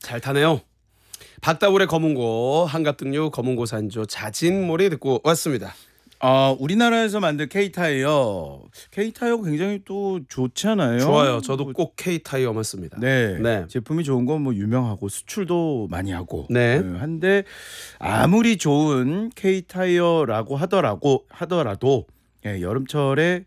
잘 타네요. 박다울의 검은고, 한갑등류 검은고 산조 자진몰이 듣고 왔습니다. 우리나라에서 만든 K타이어 굉장히 또 좋잖아요. 좋아요. 저도 꼭 K타이어만 씁니다. 네. 제품이 좋은 건 뭐 유명하고 수출도 많이 하고 네. 한데 아무리 좋은 K타이어라고 하더라도 여름철에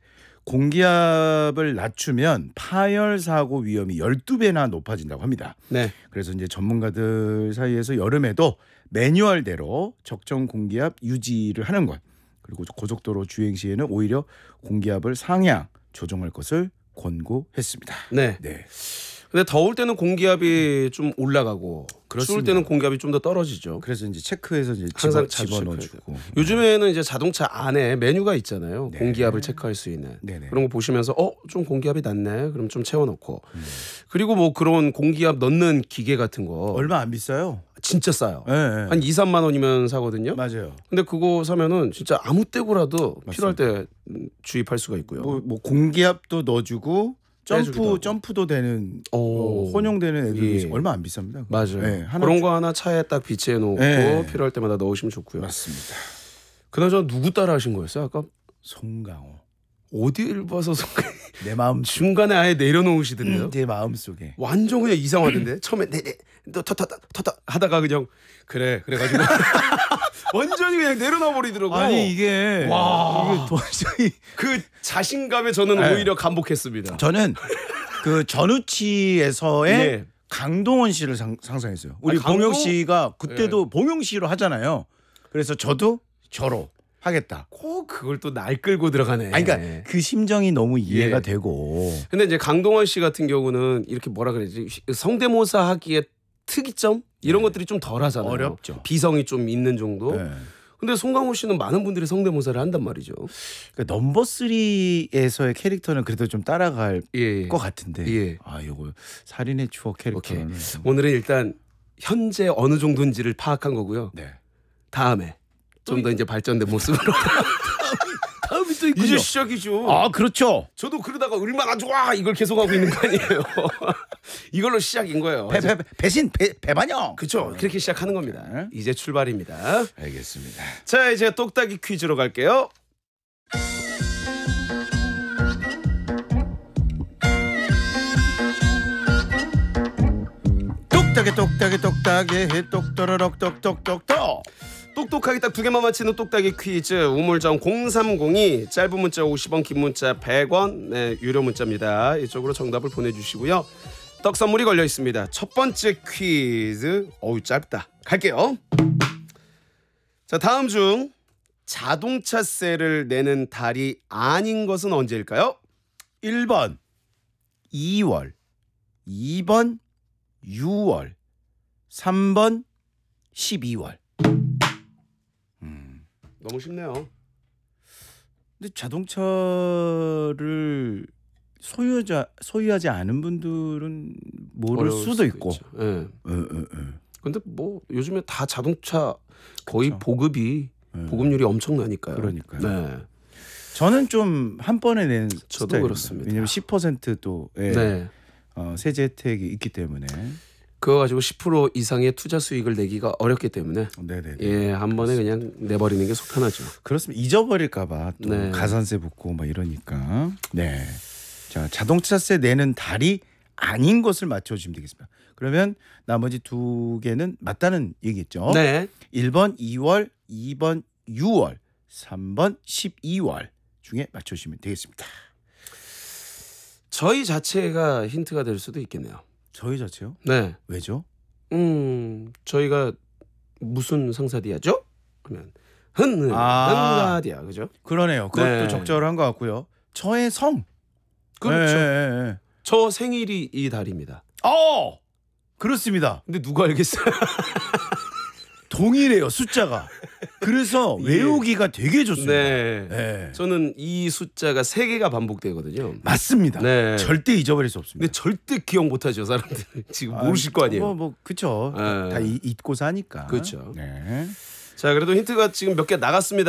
공기압을 낮추면 파열 사고 위험이 12배나 높아진다고 합니다. 네. 그래서 이제 전문가들 사이에서 여름에도 매뉴얼대로 적정 공기압 유지를 하는 것, 그리고 고속도로 주행 시에는 오히려 공기압을 상향 조정할 것을 권고했습니다. 네. 근데 더울 때는 공기압이 좀 올라가고 그렇습니다. 추울 때는 공기압이 좀 더 떨어지죠. 그래서 이제 체크해서 이제 항상 집어넣어주고. 요즘에는 이제 자동차 안에 메뉴가 있잖아요. 네. 공기압을 체크할 수 있는. 네네. 그런 거 보시면서 좀 공기압이 낮네. 그럼 좀 채워놓고. 그리고 뭐 그런 공기압 넣는 기계 같은 거 얼마 안 비싸요. 진짜 싸요. 네. 한 2, 3만 원이면 사거든요. 맞아요. 근데 그거 사면은 진짜 아무 때고라도 맞습니다. 필요할 때 주입할 수가 있고요. 뭐 공기압도 넣어주고 빼주기도 하고. 점프도 되는 오. 혼용되는 애들이 예. 얼마 안 비쌉니다. 맞아요. 네, 그런 거 하나 차에 딱 비치해 놓고 네. 필요할 때마다 넣으시면 좋고요. 맞습니다. 그나저나 누구 따라 하신 거였어요? 아까 송강호. 어디를 봐서 내 마음 중간에 아예 내려놓으시던데요? 내 마음 속에. 완전 그냥 이상하던데 처음에 터터 하다가 그냥 그래가지고 완전히 그냥 내려놔 버리더라고. 아니 이게 와. 도저히 그 자신감에 저는 네. 오히려 감복했습니다. 저는 그 전우치에서의 네. 강동원 씨를 상상했어요. 우리 강동? 봉영 씨가 그때도 봉영 씨로 하잖아요. 그래서 저도 저로 하겠다. 꼭 그걸 또 날 끌고 들어가네. 아니, 그러니까 그 심정이 너무 이해가 예. 되고. 근데 이제 강동원 씨 같은 경우는 이렇게 뭐라 그러지? 성대모사 하기에 특이점 이런 것들이 좀 덜하잖아요. 어렵죠. 비성이 좀 있는 정도. 네. 근데 송강호 씨는 많은 분들이 성대모사를 한단 말이죠. 그러니까 넘버 3에서의 캐릭터는 그래도 좀 따라갈 예. 것 같은데. 예. 요거 살인의 추억 캐릭터는. 오늘은 일단 현재 어느 정도인지를 파악한 거고요. 네. 다음에 좀 더 이제 발전된 모습으로. 다음이 또 있군요. 이제 시작이죠. 그렇죠. 저도 그러다가 얼마나 좋아 이걸 계속하고 있는 거 아니에요. 이걸로 시작인 거예요. 배반영. 그렇죠. 그렇게 시작하는 겁니다. 네. 이제 출발입니다. 알겠습니다. 자, 이제 똑딱이 퀴즈로 갈게요. 똑딱이 똑떠러럭 똑똑똑똑. 똑똑하게 딱 두 개만 맞히는 똑딱이 퀴즈. 우물정 030이 짧은 문자 50원, 긴 문자 100원, 네, 유료 문자입니다. 이쪽으로 정답을 보내주시고요. 떡 선물이 걸려 있습니다. 첫 번째 퀴즈. 어우 짧다. 갈게요. 자, 다음 중 자동차세를 내는 달이 아닌 것은 언제일까요? 1번 2월, 2번 6월, 3번 12월. 너무 쉽네요. 근데 자동차를 소유하지 않은 분들은 모를 어려울 수도 있고. 있죠. 예. 근데 뭐 요즘에 다 자동차 거의 그쵸. 보급률이 엄청나니까요. 그러니까요. 네. 저는 좀 한 번에 내는 저도 스타일입니다. 그렇습니다. 왜냐면 10%또 네. 세제 혜택이 있기 때문에. 그거 가지고 10% 이상의 투자 수익을 내기가 어렵기 때문에 네네. 예, 한 번에 그냥 내버리는 게 속 편하죠. 그렇습니다. 잊어버릴까봐 또 네. 가산세 붙고 막 이러니까. 네. 자, 자동차세 내는 달이 아닌 것을 맞춰주시면 되겠습니다. 그러면 나머지 두 개는 맞다는 얘기겠죠. 네. 1번 2월, 2번 6월, 3번 12월 중에 맞춰주시면 되겠습니다. 저희 자체가 힌트가 될 수도 있겠네요. 저희 자체요? 네. 왜죠? 저희가 무슨 상사디아죠? 그러면 흔가디아 그죠? 그러네요. 그것도 네. 적절한 것 같고요. 저의 성. 그렇죠. 네. 저 생일이 이 달입니다. 그렇습니다. 근데 누가 알겠어요? 동일해요, 숫자가. 그래서 예. 외우기가 되게 좋습니다. 네. 네. 저는 이 숫자가 3개가 반복되거든요. 맞습니다. 네. 절대 잊어버릴 수 없습니다. 근데 절대 기억 못하죠 사람들. 지금 모르실 거 아니에요. 그쵸. 네. 다 잊고 사니까. 그렇죠. 네. 자, 그래도 힌트가 지금 몇 개 나갔습니다.